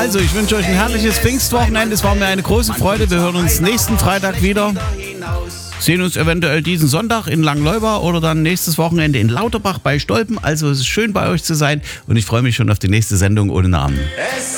Also, ich wünsche euch ein herrliches Pfingstwochenende. Es war mir eine große Freude. Wir hören uns nächsten Freitag wieder. Sehen uns eventuell diesen Sonntag in Langleuba oder dann nächstes Wochenende in Lauterbach bei Stolpen. Also, es ist schön bei euch zu sein und ich freue mich schon auf die nächste Sendung ohne Namen.